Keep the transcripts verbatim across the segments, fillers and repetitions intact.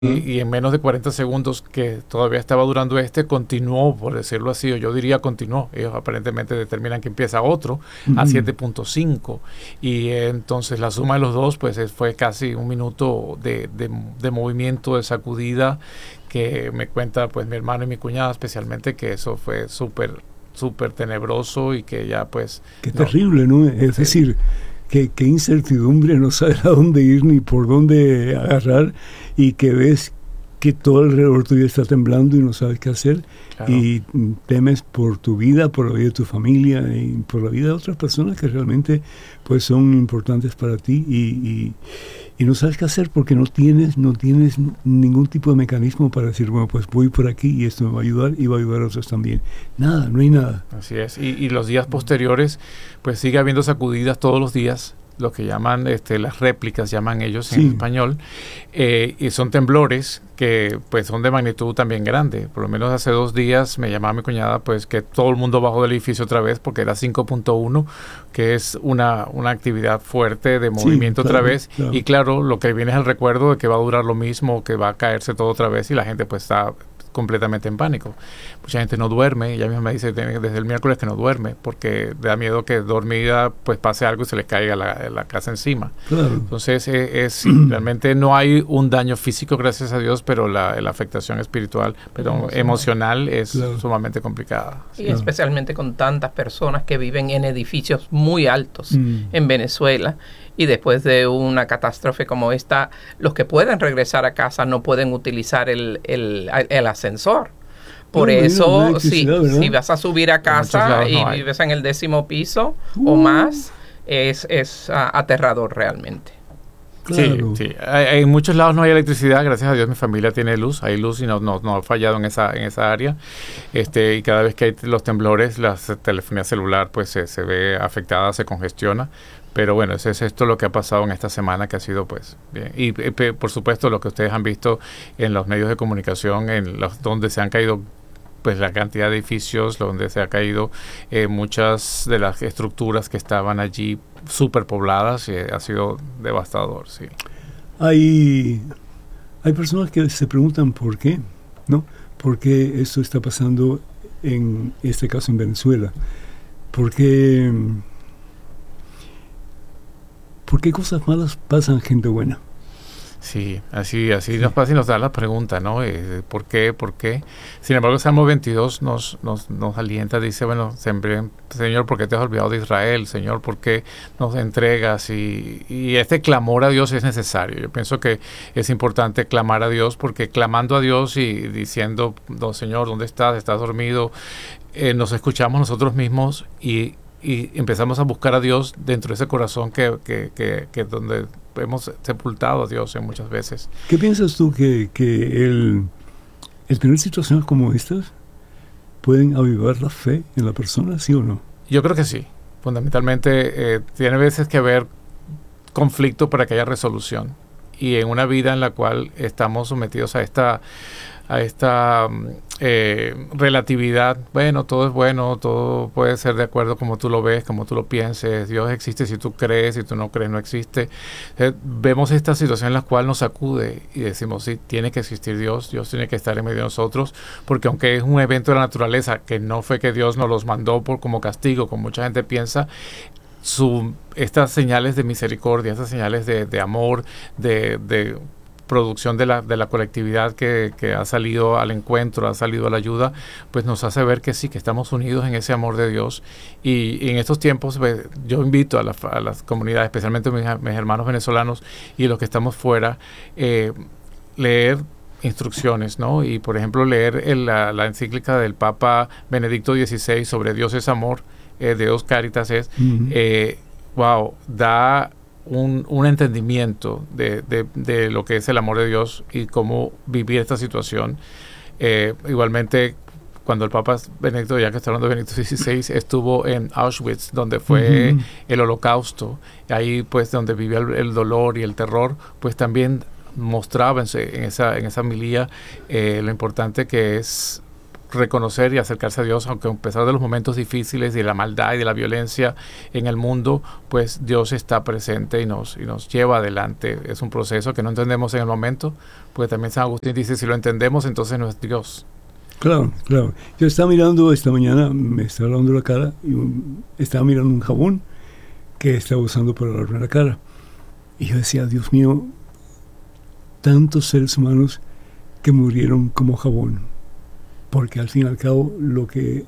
y, y en menos de cuarenta segundos que todavía estaba durando este, continuó, por decirlo así, o yo diría continuó. Ellos aparentemente determinan que empieza otro uh-huh. a siete punto cinco y eh, entonces la suma de los dos pues es, fue casi un minuto de, de, de movimiento, de sacudida, que me cuenta pues mi hermano y mi cuñada especialmente, que eso fue súper, súper tenebroso y que ya pues... Qué no, terrible, ¿no? Es sí. decir... Qué, qué incertidumbre, no sabes a dónde ir ni por dónde agarrar, y que ves que todo alrededor tuyo está temblando y no sabes qué hacer, claro. y temes por tu vida, por la vida de tu familia y por la vida de otras personas que realmente pues son importantes para ti, y, y, y no sabes qué hacer porque no tienes, no tienes ningún tipo de mecanismo para decir, bueno, pues voy por aquí y esto me va a ayudar y va a ayudar a otros también. Nada, no hay nada. Así es, y, y los días posteriores pues sigue habiendo sacudidas todos los días, lo que llaman este, las réplicas, llaman ellos sí. en español, eh, y son temblores que pues son de magnitud también grande. Por lo menos hace dos días me llamaba mi cuñada pues que todo el mundo bajó del edificio otra vez porque era cinco punto uno, que es una, una actividad fuerte de movimiento sí, claro, otra vez, claro. y claro, lo que viene es el recuerdo de que va a durar lo mismo, que va a caerse todo otra vez, y la gente pues está completamente en pánico. Mucha gente no duerme, ella misma me dice desde el miércoles que no duerme porque da miedo que dormida pues pase algo y se les caiga la, la casa encima. Claro. Entonces eh, es, realmente no hay un daño físico, gracias a Dios, pero la, la afectación espiritual, pero emocional, emocional es claro. sumamente complicada. Y claro. especialmente con tantas personas que viven en edificios muy altos mm. en Venezuela. Y después de una catástrofe como esta, los que pueden regresar a casa no pueden utilizar el, el, el ascensor. Por no, eso, si, si vas a subir a casa y no vives en el décimo piso uh. o más, es, es uh, aterrador realmente. Claro. Sí, sí. Hay, en muchos lados no hay electricidad, gracias a Dios mi familia tiene luz, hay luz y no, no, no ha fallado en esa, en esa área. Este, y cada vez que hay los temblores, la telefonía celular pues se, se ve afectada, se congestiona. Pero bueno, es, es esto lo que ha pasado en esta semana, que ha sido pues bien. Y, y por supuesto lo que ustedes han visto en los medios de comunicación, en los donde se han caído pues la cantidad de edificios, donde se ha caído eh, muchas de las estructuras que estaban allí superpobladas, y ha sido devastador, sí. Hay, hay personas que se preguntan por qué, ¿no? ¿Por qué esto está pasando en este caso en Venezuela? ¿Por qué... ¿Por qué cosas malas pasan gente buena? Sí, así así sí. nos pasa y nos da la pregunta, ¿no? Eh, ¿Por qué? ¿Por qué? Sin embargo, el Salmo veintidós nos, nos, nos alienta, dice, bueno, siempre, Señor, ¿por qué te has olvidado de Israel? Señor, ¿por qué nos entregas? Y, y este clamor a Dios es necesario. Yo pienso que es importante clamar a Dios, porque clamando a Dios y diciendo, no, Señor, ¿dónde estás? ¿Estás dormido? Eh, nos escuchamos nosotros mismos y y empezamos a buscar a Dios dentro de ese corazón que, que, que, que donde hemos sepultado a Dios en muchas veces. ¿Qué piensas tú que, que el, el tener situaciones como estas pueden avivar la fe en la persona, sí o no? Yo creo que sí. Fundamentalmente eh, tiene veces que haber conflicto para que haya resolución. Y en una vida en la cual estamos sometidos a esta a esta eh, relatividad, bueno, todo es bueno, todo puede ser de acuerdo como tú lo ves, como tú lo pienses, Dios existe si tú crees, si tú no crees no existe. Eh, vemos esta situación en la cual nos sacude y decimos, sí, tiene que existir Dios, Dios tiene que estar en medio de nosotros, porque aunque es un evento de la naturaleza, que no fue que Dios nos los mandó por como castigo, como mucha gente piensa, su, estas señales de misericordia, estas señales de, de amor, de... de producción de la, de la colectividad que, que ha salido al encuentro, ha salido a la ayuda, pues nos hace ver que sí, que estamos unidos en ese amor de Dios. Y, y en estos tiempos pues, yo invito a, la, a las comunidades, especialmente mis, mis hermanos venezolanos y los que estamos fuera, eh, leer instrucciones, ¿no? Y por ejemplo leer el, la, la encíclica del Papa Benedicto dieciséis sobre Dios es amor, eh, Deus Caritas es, uh-huh. eh, wow, da Un, un entendimiento de, de, de lo que es el amor de Dios y cómo vivir esta situación. Eh, igualmente, cuando el Papa Benedicto, ya que está hablando de Benedicto dieciséis, estuvo en Auschwitz, donde fue uh-huh. el Holocausto, ahí pues donde vivía el, el dolor y el terror, pues también mostraba en, en esa en esa homilía eh, lo importante que es reconocer y acercarse a Dios, aunque a pesar de los momentos difíciles y de la maldad y de la violencia en el mundo, pues Dios está presente y nos, y nos lleva adelante. Es un proceso que no entendemos en el momento, porque también San Agustín dice, si lo entendemos, entonces no es Dios. Claro, claro. Yo estaba mirando esta mañana, me estaba lavando la cara, y un, estaba mirando un jabón que estaba usando para lavarme la cara. Y yo decía, Dios mío, tantos seres humanos que murieron como jabón. Porque al fin y al cabo lo que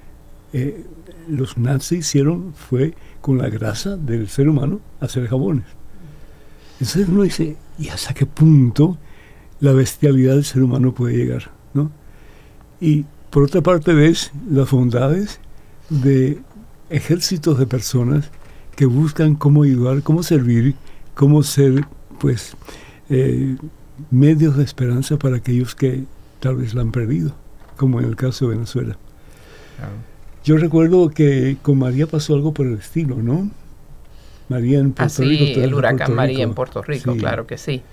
eh, los nazis hicieron fue con la grasa del ser humano hacer jabones. Entonces uno dice, ¿y hasta qué punto la bestialidad del ser humano puede llegar? ¿No? Y por otra parte ves las bondades de ejércitos de personas que buscan cómo ayudar, cómo servir, cómo ser pues eh, medios de esperanza para aquellos que tal vez la han perdido, como en el caso de Venezuela. Claro. Yo recuerdo que con María pasó algo por el estilo, ¿no? María en Puerto ah, Rico. Sí, el huracán María en Puerto Rico, sí. Claro que sí.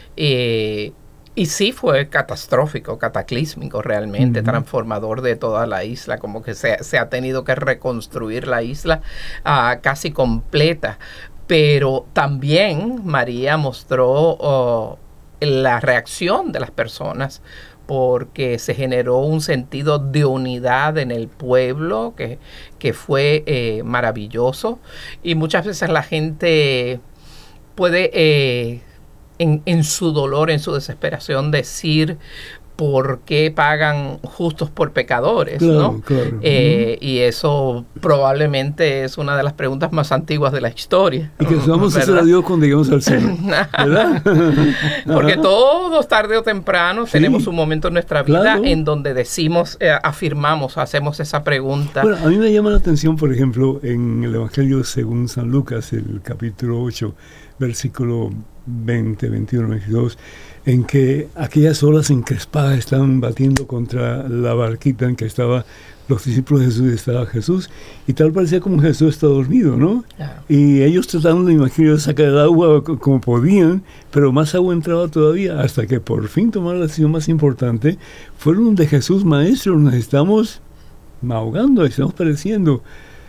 Eh, y sí fue catastrófico, cataclísmico realmente, uh-huh. transformador de toda la isla, como que se, se ha tenido que reconstruir la isla uh, casi completa. Pero también María mostró uh, la reacción de las personas, porque se generó un sentido de unidad en el pueblo que, que fue eh, maravilloso. Y muchas veces la gente puede, eh, en, en su dolor, en su desesperación, decir por qué pagan justos por pecadores, claro, ¿no? Claro. Eh, y eso probablemente es una de las preguntas más antiguas de la historia. Y que vamos a hacer a Dios cuando lleguemos al cielo, ¿verdad? Porque todos, tarde o temprano, sí, tenemos un momento en nuestra vida, claro, en donde decimos, eh, afirmamos, hacemos esa pregunta. Bueno, a mí me llama la atención, por ejemplo, en el Evangelio según San Lucas, el capítulo ocho, versículo veinte, veintiuno, veintidós, en que aquellas olas encrespadas estaban batiendo contra la barquita en que estaban los discípulos de Jesús y estaba Jesús, y tal parecía como Jesús está dormido, ¿no? Claro. Y ellos trataron de imaginar sacar el agua como podían, pero más agua entraba todavía, hasta que por fin tomaron la decisión más importante, fueron de Jesús, maestro, nos estamos ahogando, estamos pereciendo.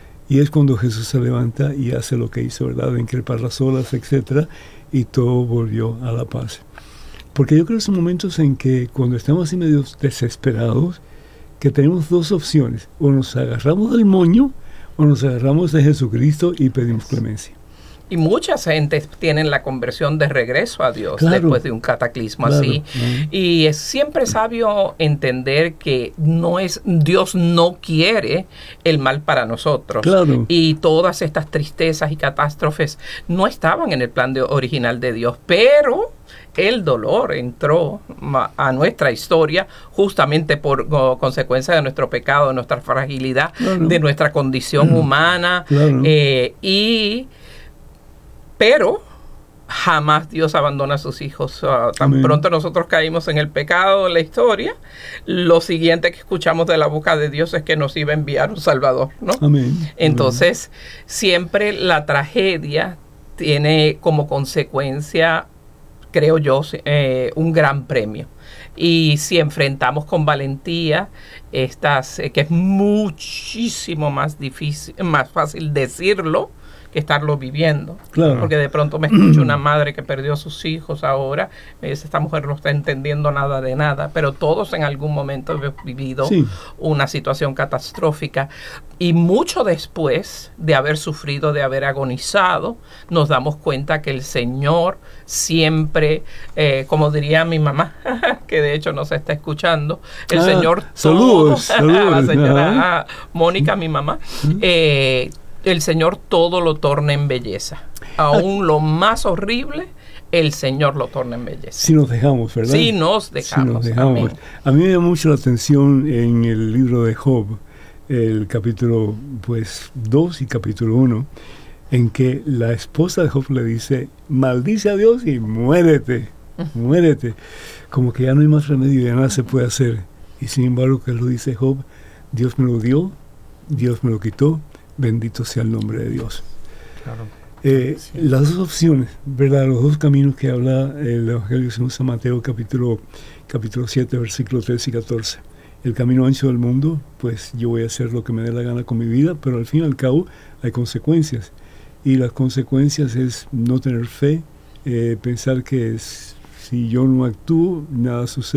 Y es cuando Jesús se levanta y hace lo que hizo, ¿verdad? Encrepar las olas, etcétera, y todo volvió a la paz. Porque yo creo que son momentos en que cuando estamos así medio desesperados, que tenemos dos opciones, o nos agarramos del moño, o nos agarramos de Jesucristo y pedimos clemencia. Y muchas gentes tienen la conversión de regreso a Dios, claro, después de un cataclismo, claro, así. Uh-huh. Y es siempre sabio entender que no es, Dios no quiere el mal para nosotros. Claro. Y todas estas tristezas y catástrofes no estaban en el plan de, original de Dios, pero el dolor entró a nuestra historia justamente por uh, consecuencia de nuestro pecado, de nuestra fragilidad, claro, de nuestra condición uh-huh. humana, claro, eh, y pero jamás Dios abandona a sus hijos. Uh, tan Amén. Pronto nosotros caímos en el pecado en la historia, lo siguiente que escuchamos de la boca de Dios es que nos iba a enviar un Salvador, ¿no? Amén. Entonces, Amén. Siempre la tragedia tiene como consecuencia, creo yo, eh, un gran premio. Y si enfrentamos con valentía estas, eh, que es muchísimo más difícil, más fácil decirlo que estarlo viviendo. Claro. Porque de pronto me escucho una madre que perdió a sus hijos ahora, me dice, esta mujer no está entendiendo nada de nada, pero todos en algún momento hemos vivido sí. una situación catastrófica, y mucho después de haber sufrido, de haber agonizado, nos damos cuenta que el Señor siempre, eh, como diría mi mamá, que de hecho nos está escuchando, el ah, Señor saludos, saludos, la señora ah, Mónica, mi mamá, eh, el Señor todo lo torna en belleza. Aún lo más horrible, el Señor lo torna en belleza. Si nos dejamos, ¿verdad? Si nos dejamos. Si nos dejamos. Amén. A mí me da mucho la atención en el libro de Job, el capítulo pues dos y capítulo uno, en que la esposa de Job le dice, maldice a Dios y muérete, muérete. Como que ya no hay más remedio, ya nada se puede hacer. Y sin embargo, que lo dice Job, Dios me lo dio, Dios me lo quitó, bendito sea el nombre de Dios. Claro. Eh, sí. Las dos opciones, ¿verdad? Los dos caminos que habla el Evangelio según San Mateo, capítulo, capítulo siete, versículos trece y catorce. el camino ancho del mundo, pues yo voy a hacer lo que me dé la gana con mi vida, pero al fin y al cabo hay consecuencias. Y las consecuencias es no tener fe, eh, pensar que es, si yo no actúo, nada sucede.